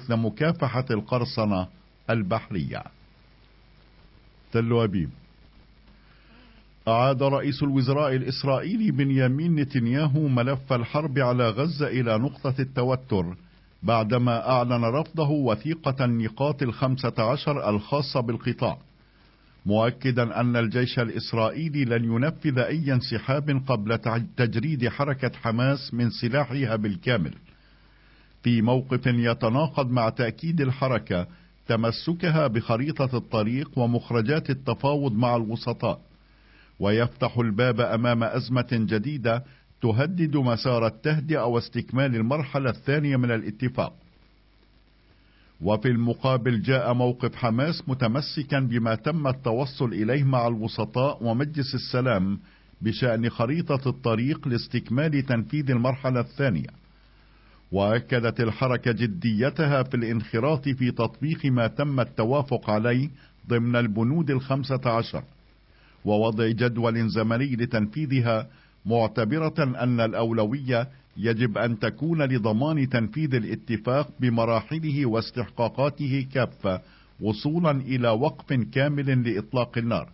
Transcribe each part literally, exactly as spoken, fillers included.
مثل مكافحة القرصنة البحرية. تل أبيب. أعاد رئيس الوزراء الإسرائيلي بنيامين نتنياهو ملف الحرب على غزة إلى نقطة التوتر بعدما أعلن رفضه وثيقة النقاط الخمسة عشر الخاصة بالقطاع، مؤكدا أن الجيش الإسرائيلي لن ينفذ أي انسحاب قبل تجريد حركة حماس من سلاحها بالكامل، في موقف يتناقض مع تأكيد الحركة تمسكها بخريطة الطريق ومخرجات التفاوض مع الوسطاء، ويفتح الباب أمام أزمة جديدة تهدد مسار التهدئة واستكمال المرحلة الثانية من الاتفاق. وفي المقابل جاء موقف حماس متمسكا بما تم التوصل إليه مع الوسطاء ومجلس السلام بشأن خريطة الطريق لاستكمال تنفيذ المرحلة الثانية، وأكدت الحركة جديتها في الانخراط في تطبيق ما تم التوافق عليه ضمن البنود الخمسة عشر ووضع جدول زمني لتنفيذها، معتبرة أن الأولوية يجب أن تكون لضمان تنفيذ الاتفاق بمراحله واستحقاقاته كافة وصولا إلى وقف كامل لإطلاق النار.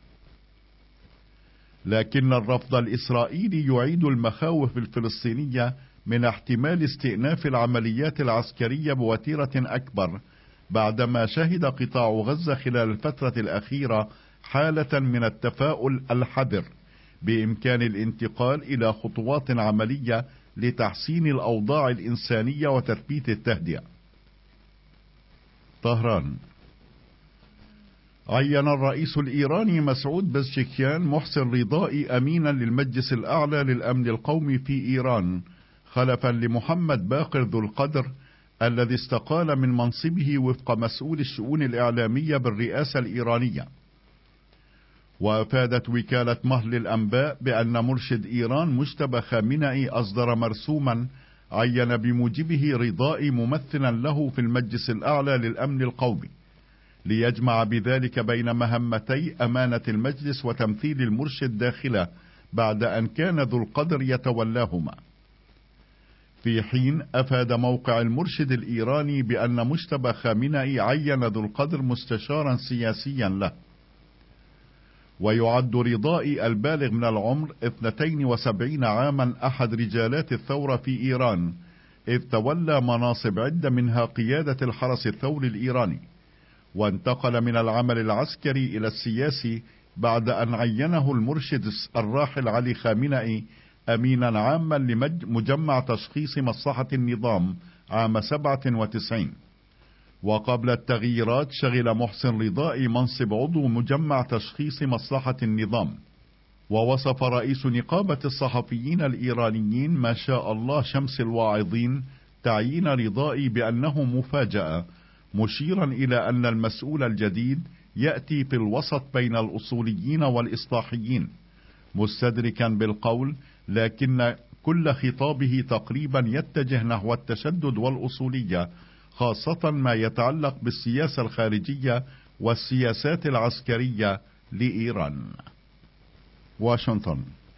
لكن الرفض الإسرائيلي يعيد المخاوف الفلسطينية من احتمال استئناف العمليات العسكرية بوتيرة أكبر، بعدما شهد قطاع غزة خلال الفترة الأخيرة حالة من التفاؤل الحذر بإمكان الانتقال إلى خطوات عملية لتحسين الأوضاع الإنسانية وتثبيت التهدئة. طهران. عين الرئيس الإيراني مسعود بزشكيان محسن رضائي أمينا للمجلس الأعلى للأمن القومي في إيران، خلفا لمحمد باقر ذو القدر الذي استقال من منصبه وفق مسؤول الشؤون الإعلامية بالرئاسة الإيرانية. وأفادت وكالة مهل الأنباء بأن مرشد إيران مجتبى خامنئي أصدر مرسوما عين بموجبه رضائي ممثلا له في المجلس الأعلى للأمن القومي، ليجمع بذلك بين مهمتي أمانة المجلس وتمثيل المرشد داخله بعد أن كان ذو القدر يتولاهما. في حين أفاد موقع المرشد الإيراني بأن مجتبى خامنئي عين ذو القدر مستشارا سياسيا له. ويعد رضائي البالغ من العمر اثنتين وسبعين عاما أحد رجالات الثورة في إيران، إذ تولى مناصب عدة منها قيادة الحرس الثوري الإيراني، وانتقل من العمل العسكري إلى السياسي بعد أن عينه المرشد الراحل علي خامنئي أمينا عاما لمجمع تشخيص مصلحة النظام عام سبعة وتسعين. وقبل التغييرات شغل محسن رضائي منصب عضو مجمع تشخيص مصلحة النظام. ووصف رئيس نقابة الصحفيين الإيرانيين ما شاء الله شمس الواعظين تعيين رضائي بأنه مفاجأة، مشيرا إلى أن المسؤول الجديد يأتي في الوسط بين الأصوليين والإصلاحيين، مستدركا بالقول لكن كل خطابه تقريبا يتجه نحو التشدد والأصولية، خاصة ما يتعلق بالسياسة الخارجية والسياسات العسكرية لإيران. واشنطن.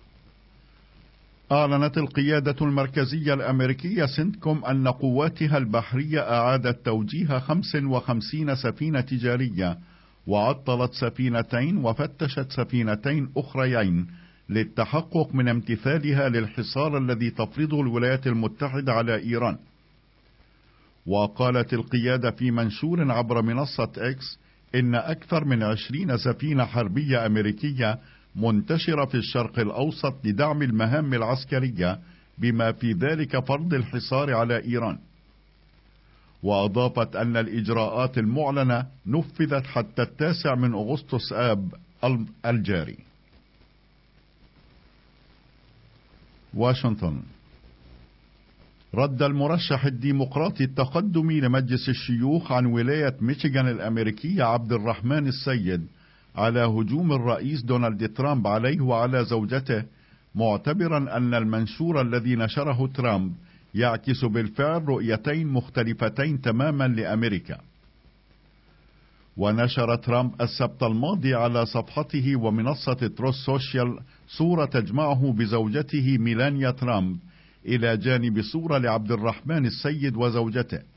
أعلنت القيادة المركزية الأمريكية سنتكوم أن قواتها البحرية أعادت توجيه خمس وخمسين سفينة تجارية، وعطلت سفينتين وفتشت سفينتين أخريين للتحقق من امتثالها للحصار الذي تفرضه الولايات المتحدة على إيران. وقالت القيادة في منشور عبر منصة إكس إن أكثر من عشرين سفينة حربية أمريكية منتشرة في الشرق الأوسط لدعم المهام العسكرية، بما في ذلك فرض الحصار على إيران. وأضافت أن الإجراءات المعلنة نفذت حتى التاسع من أغسطس آب الجاري. واشنطن. رد المرشح الديمقراطي التقدمي لمجلس الشيوخ عن ولاية ميشيغان الأمريكية عبد الرحمن السيد على هجوم الرئيس دونالد ترامب عليه وعلى زوجته، معتبرا أن المنشور الذي نشره ترامب يعكس بالفعل رؤيتين مختلفتين تماما لأمريكا. ونشر ترامب السبت الماضي على صفحته ومنصة تروث سوشيال صورة تجمعه بزوجته ميلانيا ترامب، إلى جانب صورة لعبد الرحمن السيد وزوجته.